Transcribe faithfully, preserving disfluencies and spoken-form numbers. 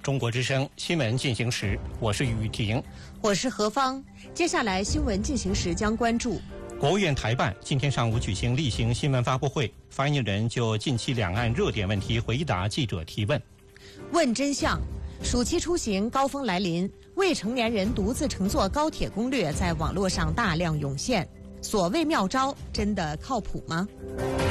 中国之声新闻进行时，我是雨婷， 我是何芳。接下来新闻进行时将关注： 国务院台办今天上午举行例行新闻发布会，发言人就近期两岸热点问题回答记者提问。 问真相：暑期出行高峰来临，未成年人独自乘坐高铁攻略在网络上大量涌现，所谓妙招真的靠谱吗？